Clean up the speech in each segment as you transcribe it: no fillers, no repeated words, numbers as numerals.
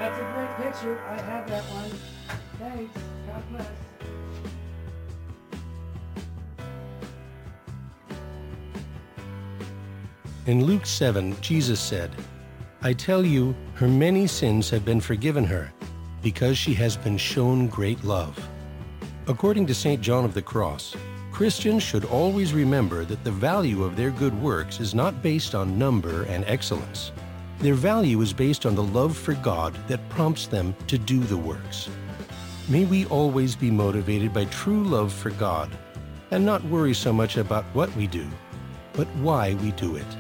That's a great picture. I have that one. Thanks. God bless. In Luke 7, Jesus said, "I tell you, her many sins have been forgiven her, because she has been shown great love." According to St. John of the Cross, Christians should always remember that the value of their good works is not based on number and excellence. Their value is based on the love for God that prompts them to do the works. May we always be motivated by true love for God and not worry so much about what we do, but why we do it.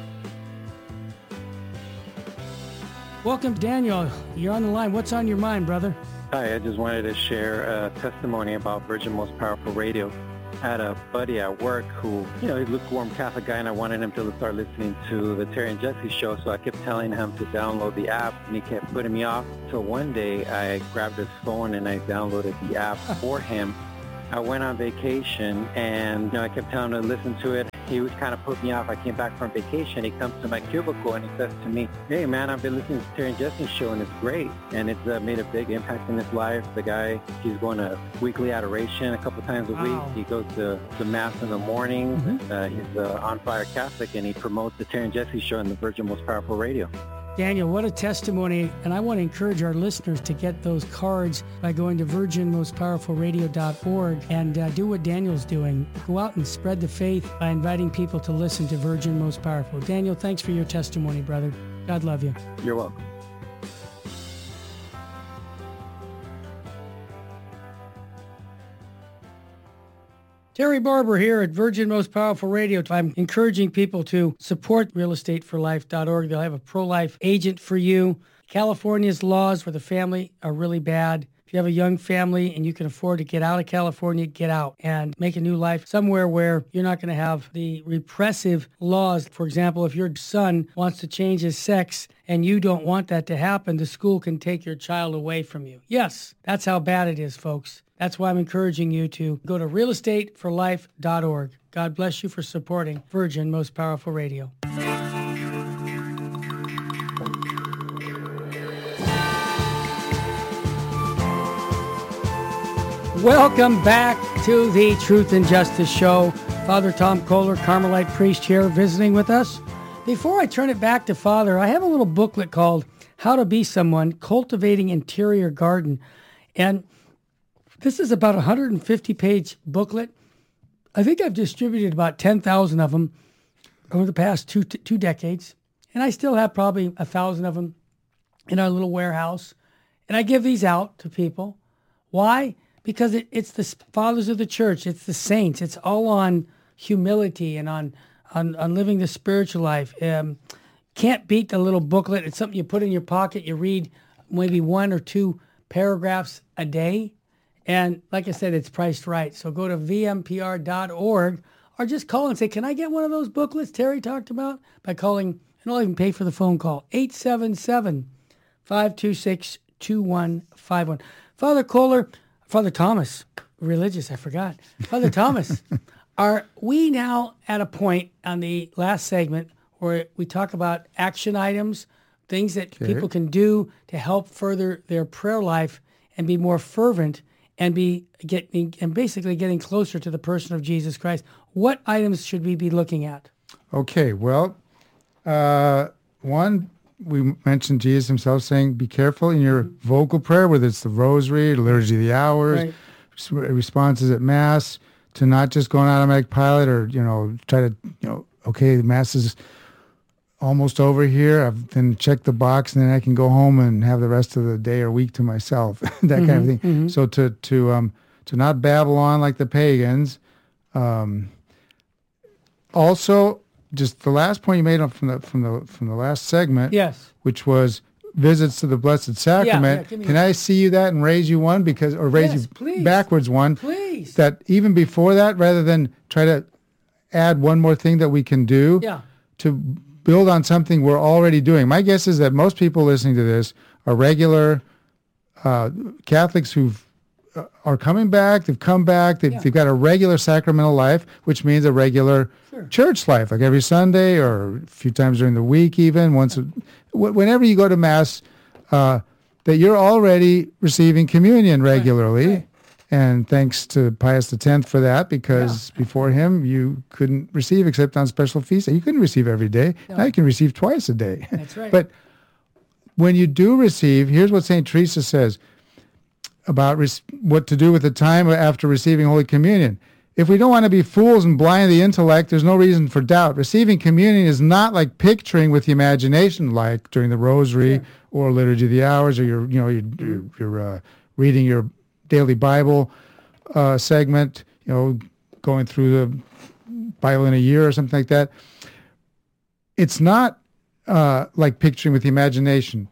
Welcome, Daniel. You're on the line. What's on your mind, brother? Hi, I just wanted to share a testimony about Virgin Most Powerful Radio. I had a buddy at work who, he's a lukewarm Catholic guy, and I wanted him to start listening to the Terry and Jesse show, so I kept telling him to download the app, and he kept putting me off. So one day, I grabbed his phone and I downloaded the app for him. I went on vacation, and I kept telling him to listen to it. He was kind of put me off. I came back from vacation. He comes to my cubicle and he says to me, "Hey, man, I've been listening to Terry and Jesse's show, and it's great." And it's made a big impact in his life. The guy, he's going to weekly adoration a couple times a week. He goes to Mass in the morning. He's an on-fire Catholic, and he promotes the Terry and Jesse show on the Virgin Most Powerful Radio. Daniel, what a testimony. And I want to encourage our listeners to get those cards by going to virginmostpowerfulradio.org and do what Daniel's doing. Go out and spread the faith by inviting people to listen to Virgin Most Powerful. Daniel, thanks for your testimony, brother. God love you. You're welcome. Terry Barber here at Virgin Most Powerful Radio. I'm encouraging people to support realestateforlife.org. They'll have a pro-life agent for you. California's laws for the family are really bad. If you have a young family and you can afford to get out of California, get out and make a new life somewhere where you're not going to have the repressive laws. For example, if your son wants to change his sex and you don't want that to happen, the school can take your child away from you. Yes, that's how bad it is, folks. That's why I'm encouraging you to go to realestateforlife.org. God bless you for supporting Virgin Most Powerful Radio. Welcome back to the Truth and Justice Show. Father Tom Kohler, Carmelite priest here, visiting with us. Before I turn it back to Father, I have a little booklet called How to Be Someone, Cultivating Interior Garden. And this is about a 150-page booklet. I think I've distributed about 10,000 of them over the past two decades. And I still have probably 1,000 of them in our little warehouse. And I give these out to people. Why? Because it's the fathers of the church. It's the saints. It's all on humility and on living the spiritual life. Can't beat the little booklet. It's something you put in your pocket. You read maybe 1 or 2 paragraphs a day. And like I said, it's priced right. So go to vmpr.org or just call and say, "Can I get one of those booklets Terry talked about?" By calling, and I'll even pay for the phone call, 877-526-2151. Father Kohler, Father Thomas, religious, I forgot. Father Thomas, are we now at a point on the last segment where we talk about action items, things that people can do to help further their prayer life and be more fervent and basically getting closer to the person of Jesus Christ? What items should we be looking at? Okay, well, one, we mentioned Jesus himself saying, be careful in your vocal prayer, whether it's the rosary, the liturgy of the hours, responses at Mass, to not just go on automatic pilot or, try to, okay, the Mass is almost over here. I've then checked the box, and then I can go home and have the rest of the day or week to myself. That kind of thing. Mm-hmm. So to not babble on like the pagans. Also, just the last point you made from the last segment, yes, which was visits to the Blessed Sacrament. Can I see you that and raise you one raise you please. Backwards one? Please. That even before that, rather than try to add one more thing that we can do to build on something we're already doing. My guess is that most people listening to this are regular Catholics who are coming back. They've come back. They've got a regular sacramental life, which means a regular church life, like every Sunday or a few times during the week, even whenever you go to Mass, that you're already receiving communion regularly. Right. And thanks to Pius X for that, because before him, you couldn't receive except on special feasts. You couldn't receive every day. No. Now you can receive twice a day. That's right. But when you do receive, here's what St. Teresa says about what to do with the time after receiving Holy Communion. If we don't want to be fools and blind the intellect, there's no reason for doubt. Receiving communion is not like picturing with the imagination, like during the Rosary or Liturgy of the Hours, or you're reading your daily Bible segment, going through the Bible in a year or something like that. It's not like picturing with the imagination.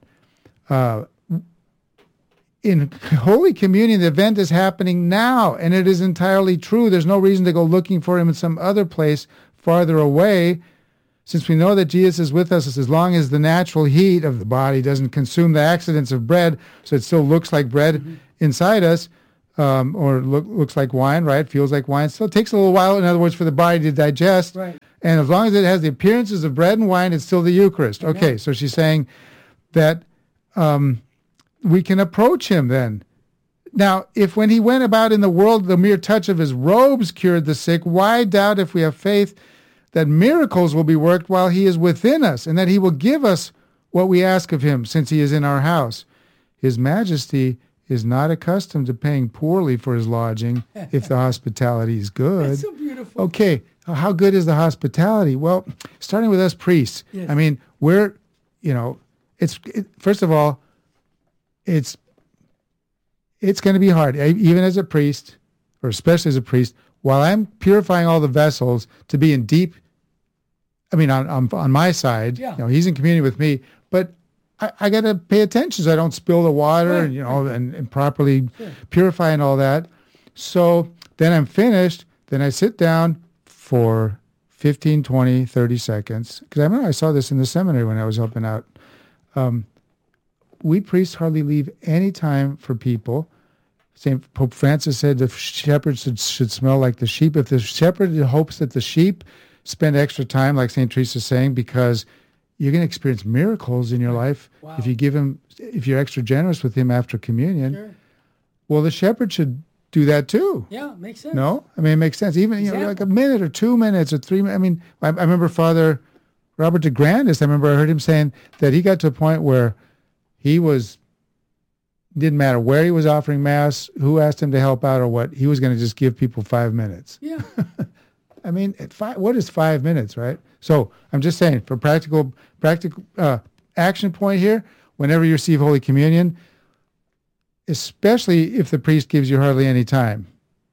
In Holy Communion, the event is happening now, and it is entirely true. There's no reason to go looking for him in some other place farther away, since we know that Jesus is with us as long as the natural heat of the body doesn't consume the accidents of bread, so it still looks like bread inside us, or looks like wine, right? Feels like wine. Still takes a little while, in other words, for the body to digest. Right. And as long as it has the appearances of bread and wine, it's still the Eucharist. Amen. Okay, so she's saying that we can approach him then. Now, if when he went about in the world, the mere touch of his robes cured the sick, why doubt if we have faith that miracles will be worked while he is within us, and that he will give us what we ask of him, since he is in our house? His Majesty is not accustomed to paying poorly for his lodging if the hospitality is good. That's so beautiful. Okay, how good is the hospitality? Well, starting with us priests. Yes. I mean, we're, first of all, it's going to be hard, even as a priest, or especially as a priest, while I'm purifying all the vessels to be in deep, on my side, he's in communion with me, but I got to pay attention so I don't spill the water, and properly purify and all that. So then I'm finished. Then I sit down for 15, 20, 30 seconds. Because I remember I saw this in the seminary when I was helping out. We priests hardly leave any time for people. St. Pope Francis said the shepherds should smell like the sheep. If the shepherd hopes that the sheep spend extra time, like St. Teresa is saying, because you're going to experience miracles in your life if you if you're extra generous with him after communion. Sure. Well, the shepherd should do that too. Yeah, makes sense. No? I mean, it makes sense. Even, like a minute or 2 minutes or 3 minutes. I remember Father Robert de Grandis, I heard him saying that he got to a point where didn't matter where he was offering Mass, who asked him to help out or what, he was going to just give people 5 minutes. Yeah. What is 5 minutes, right? So I'm just saying, for practical action point here, whenever you receive Holy Communion, especially if the priest gives you hardly any time,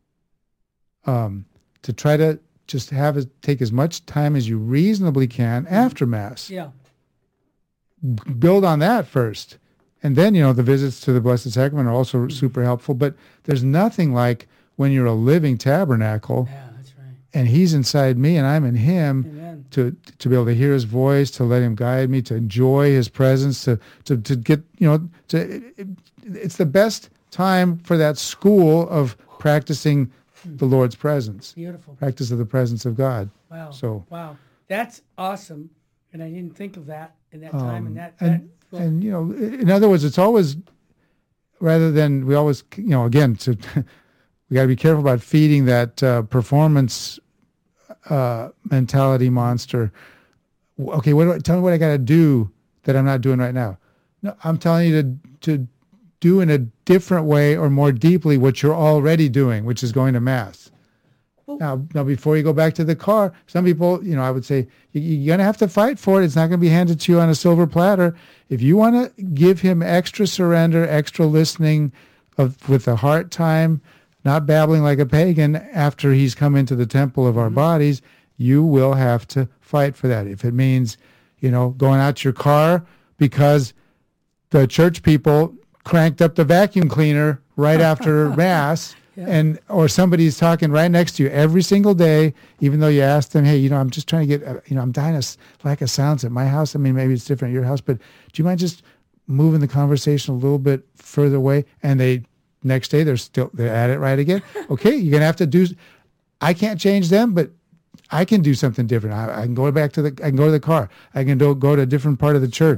to try to just take as much time as you reasonably can after Mass. Yeah. Build on that first. And then, the visits to the Blessed Sacrament are also super helpful. But there's nothing like when you're a living tabernacle. Yeah, that's right. And he's inside me and I'm in him. Amen. To be able to hear his voice, to let him guide me, to enjoy his presence, to get, it's the best time for that school of practicing the Lord's presence. Beautiful. Practice of the presence of God. Wow. Wow. That's awesome. And I didn't think of that in that time. And in other words, it's always, rather than, we always, again, we got to be careful about feeding that performance mentality monster. Okay, tell me what I got to do that I'm not doing right now. No, I'm telling you to do in a different way or more deeply what you're already doing, which is going to Mass. Now, before you go back to the car, some people, I would say, you're going to have to fight for it. It's not going to be handed to you on a silver platter. If you want to give him extra surrender, extra listening with the heart time, not babbling like a pagan after he's come into the temple of our bodies, you will have to fight for that. If it means, going out to your car because the church people cranked up the vacuum cleaner right after Mass, or somebody's talking right next to you every single day, even though you asked them, hey, I'm just trying to get, I'm dying of lack of sounds at my house. Maybe it's different at your house, but do you mind just moving the conversation a little bit further away? And next day they're at it right again. Okay, you're gonna have to I can't change them, but I can do something different. I can go to the car. I can go to a different part of the church.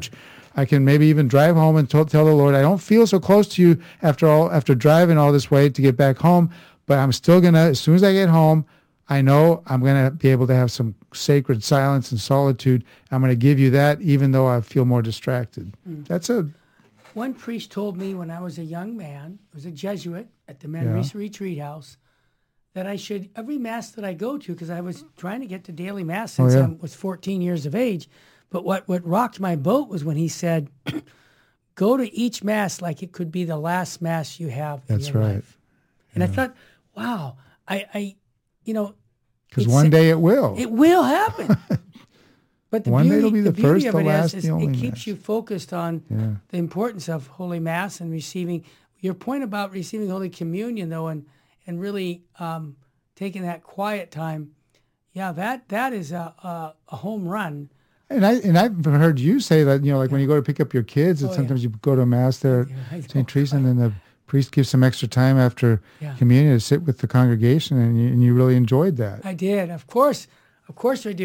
I can maybe even drive home and tell the Lord, I don't feel so close to you after driving all this way to get back home, but I'm still going to, as soon as I get home, I know I'm going to be able to have some sacred silence and solitude. I'm going to give you that even though I feel more distracted. That's a... One priest told me when I was a young man, I was a Jesuit at the Manresa Retreat House, that I should, every Mass that I go to, because I was trying to get to daily Mass since I was 14 years of age, but what rocked my boat was when he said, go to each Mass like it could be the last Mass you have in your life. And I thought, wow, I because one day it will. It will happen. But the one beauty, day it'll be the first, of the it last, is the only it keeps Mass. you focused on the importance of Holy Mass and receiving. Your point about receiving Holy Communion, though, and really taking that quiet time, that is a home run. And I've heard you say that, like when you go to pick up your kids, and sometimes you go to a Mass there at St. Teresa, and then the priest gives some extra time after communion to sit with the congregation, and you really enjoyed that. I did, of course I do.